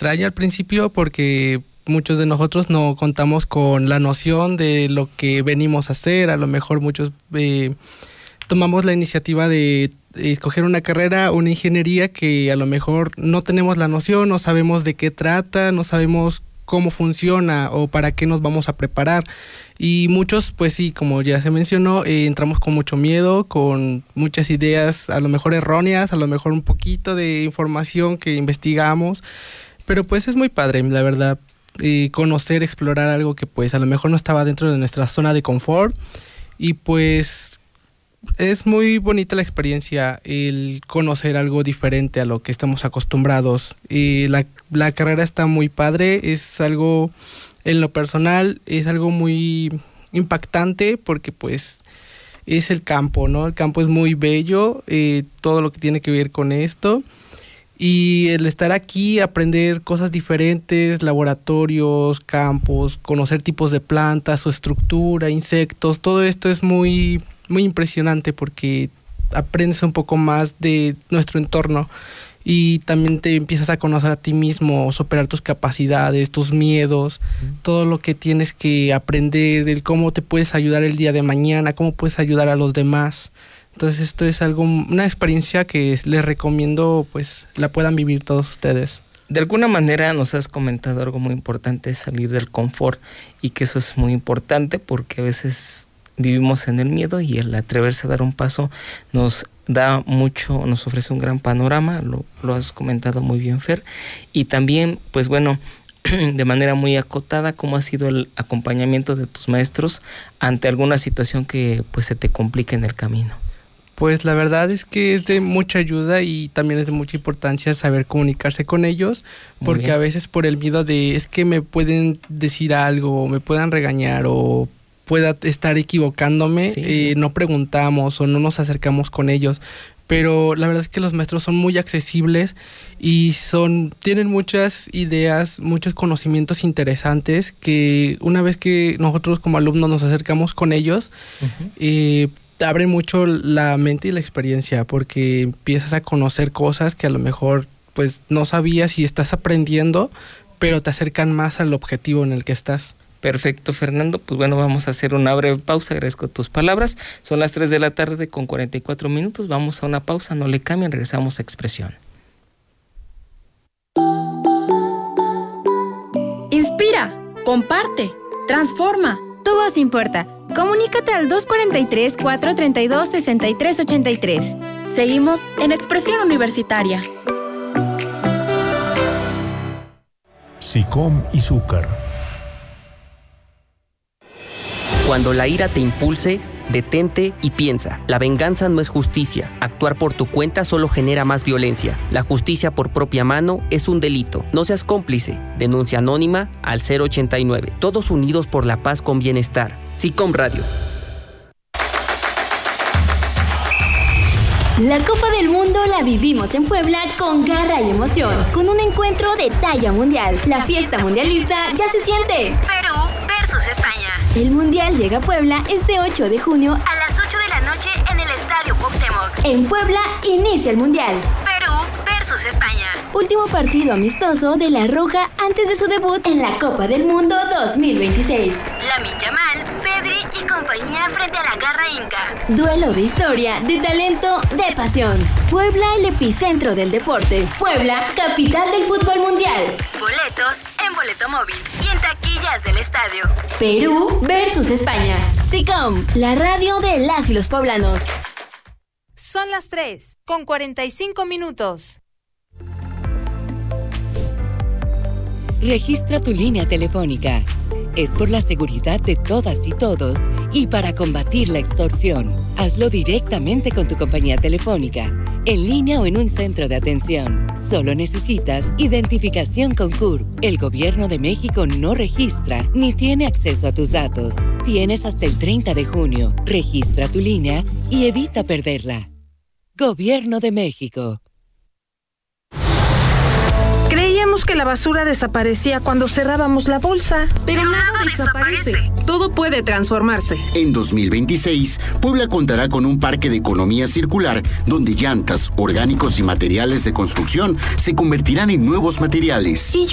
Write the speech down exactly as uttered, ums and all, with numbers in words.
extraño al principio porque muchos de nosotros no contamos con la noción de lo que venimos a hacer. A lo mejor muchos eh, tomamos la iniciativa de escoger una carrera, una ingeniería que a lo mejor no tenemos la noción, no sabemos de qué trata, no sabemos cómo funciona o para qué nos vamos a preparar. Y muchos, pues sí, como ya se mencionó, eh, entramos con mucho miedo, con muchas ideas a lo mejor erróneas, a lo mejor un poquito de información que investigamos, pero pues es muy padre, la verdad, eh, conocer, explorar algo que pues a lo mejor no estaba dentro de nuestra zona de confort. Y pues es muy bonita la experiencia, el conocer algo diferente a lo que estamos acostumbrados. Y la, la carrera está muy padre, es algo, en lo personal, es algo muy impactante porque pues es el campo, ¿no? El campo es muy bello, eh, todo lo que tiene que ver con esto. Y el estar aquí, aprender cosas diferentes, laboratorios, campos, conocer tipos de plantas, su estructura, insectos, todo esto es muy... muy impresionante porque aprendes un poco más de nuestro entorno y también te empiezas a conocer a ti mismo, superar tus capacidades, tus miedos, uh-huh. todo lo que tienes que aprender, el cómo te puedes ayudar el día de mañana, cómo puedes ayudar a los demás. Entonces esto es algo, una experiencia que les recomiendo pues la puedan vivir todos ustedes. De alguna manera nos has comentado algo muy importante, es salir del confort, y que eso es muy importante porque a veces vivimos en el miedo y el atreverse a dar un paso nos da mucho, nos ofrece un gran panorama, lo, lo has comentado muy bien, Fer. Y también, pues bueno, de manera muy acotada, ¿cómo ha sido el acompañamiento de tus maestros ante alguna situación que pues se te complique en el camino? Pues la verdad es que es de mucha ayuda y también es de mucha importancia saber comunicarse con ellos, porque a veces por el miedo de es que me pueden decir algo, me puedan regañar o pueda estar equivocándome, sí. eh, no preguntamos o no nos acercamos con ellos. Pero la verdad es que los maestros son muy accesibles y son tienen muchas ideas, muchos conocimientos interesantes que una vez que nosotros como alumnos nos acercamos con ellos, uh-huh. eh, te abren mucho la mente y la experiencia porque empiezas a conocer cosas que a lo mejor pues no sabías y estás aprendiendo, pero te acercan más al objetivo en el que estás. Perfecto, Fernando. Pues bueno, vamos a hacer una breve pausa. Agradezco tus palabras. Son las tres de la tarde con cuarenta y cuatro minutos. Vamos a una pausa, no le cambien, regresamos a Expresión. Inspira, comparte, transforma. Tu voz importa. Comunícate al dos cuatro tres, cuatro tres dos, seis tres ocho tres. Seguimos en Expresión Universitaria. SICOM y Zúcar. Cuando la ira te impulse, detente y piensa. La venganza no es justicia. Actuar por tu cuenta solo genera más violencia. La justicia por propia mano es un delito. No seas cómplice. Denuncia anónima al cero ochenta y nueve. Todos unidos por la paz con bienestar. SICOM Radio. La Copa del Mundo la vivimos en Puebla con garra y emoción, con un encuentro de talla mundial. La fiesta mundialista ya se siente. Perú versus España. El Mundial llega a Puebla este ocho de junio a las ocho de la noche en el Estadio Cuauhtémoc. En Puebla inicia el Mundial. Perú versus España. Último partido amistoso de La Roja antes de su debut en la Copa del Mundo dos mil veintiséis. Lamine Yamal, Pedri y compañía frente a la garra inca. Duelo de historia, de talento, de pasión. Puebla, el epicentro del deporte. Puebla, capital del fútbol mundial. Boletos en Boleto Móvil y en taquillas del estadio. Perú versus España. SICOM, la radio de las y los poblanos. Son las tres con cuarenta y cinco minutos. Registra tu línea telefónica. Es por la seguridad de todas y todos y para combatir la extorsión. Hazlo directamente con tu compañía telefónica, en línea o en un centro de atención. Solo necesitas identificación con C U R P. El Gobierno de México no registra ni tiene acceso a tus datos. Tienes hasta el treinta de junio. Registra tu línea y evita perderla. Gobierno de México. Creíamos que la basura desaparecía cuando cerrábamos la bolsa, pero nada, nada desaparece. desaparece. Todo puede transformarse. En dos mil veintiséis, Puebla contará con un parque de economía circular donde llantas, orgánicos y materiales de construcción se convertirán en nuevos materiales. Y